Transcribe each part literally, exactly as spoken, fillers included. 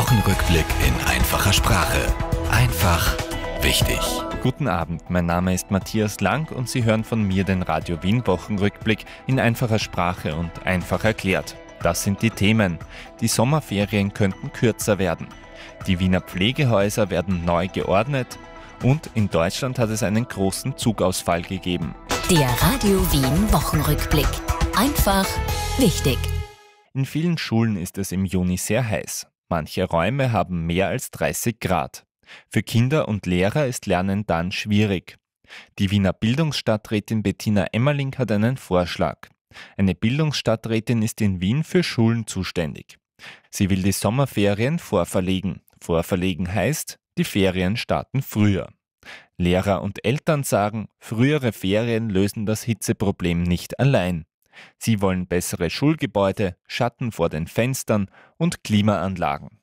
Wochenrückblick in einfacher Sprache. Einfach wichtig. Guten Abend, mein Name ist Matthias Lang und Sie hören von mir den Radio Wien Wochenrückblick in einfacher Sprache und einfach erklärt. Das sind die Themen. Die Sommerferien könnten kürzer werden. Die Wiener Pflegehäuser werden neu geordnet und in Deutschland hat es einen großen Zugausfall gegeben. Der Radio Wien Wochenrückblick. Einfach wichtig. In vielen Schulen ist es im Juni sehr heiß. Manche Räume haben mehr als dreißig Grad. Für Kinder und Lehrer ist Lernen dann schwierig. Die Wiener Bildungsstadträtin Bettina Emmerling hat einen Vorschlag. Eine Bildungsstadträtin ist in Wien für Schulen zuständig. Sie will die Sommerferien vorverlegen. Vorverlegen heißt, die Ferien starten früher. Lehrer und Eltern sagen, frühere Ferien lösen das Hitzeproblem nicht allein. Sie wollen bessere Schulgebäude, Schatten vor den Fenstern und Klimaanlagen.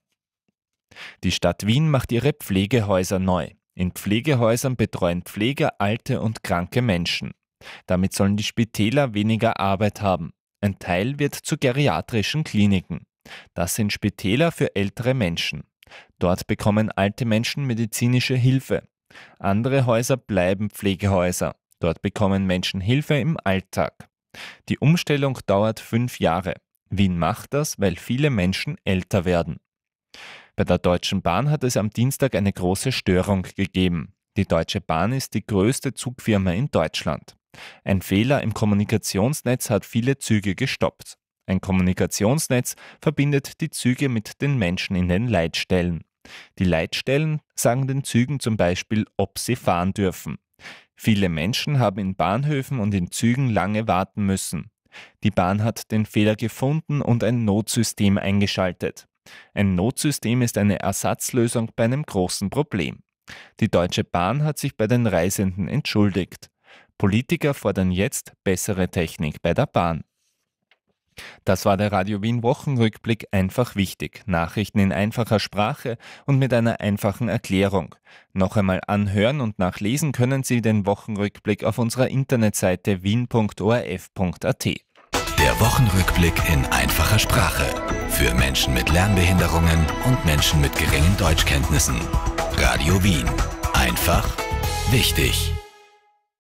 Die Stadt Wien macht ihre Pflegehäuser neu. In Pflegehäusern betreuen Pfleger alte und kranke Menschen. Damit sollen die Spitäler weniger Arbeit haben. Ein Teil wird zu geriatrischen Kliniken. Das sind Spitäler für ältere Menschen. Dort bekommen alte Menschen medizinische Hilfe. Andere Häuser bleiben Pflegehäuser. Dort bekommen Menschen Hilfe im Alltag. Die Umstellung dauert fünf Jahre. Wien macht das, weil viele Menschen älter werden. Bei der Deutschen Bahn hat es am Dienstag eine große Störung gegeben. Die Deutsche Bahn ist die größte Zugfirma in Deutschland. Ein Fehler im Kommunikationsnetz hat viele Züge gestoppt. Ein Kommunikationsnetz verbindet die Züge mit den Menschen in den Leitstellen. Die Leitstellen sagen den Zügen zum Beispiel, ob sie fahren dürfen. Viele Menschen haben in Bahnhöfen und in Zügen lange warten müssen. Die Bahn hat den Fehler gefunden und ein Notsystem eingeschaltet. Ein Notsystem ist eine Ersatzlösung bei einem großen Problem. Die Deutsche Bahn hat sich bei den Reisenden entschuldigt. Politiker fordern jetzt bessere Technik bei der Bahn. Das war der Radio Wien Wochenrückblick einfach wichtig. Nachrichten in einfacher Sprache und mit einer einfachen Erklärung. Noch einmal anhören und nachlesen können Sie den Wochenrückblick auf unserer Internetseite wien punkt o r f punkt a t. Der Wochenrückblick in einfacher Sprache. Für Menschen mit Lernbehinderungen und Menschen mit geringen Deutschkenntnissen. Radio Wien. Einfach wichtig.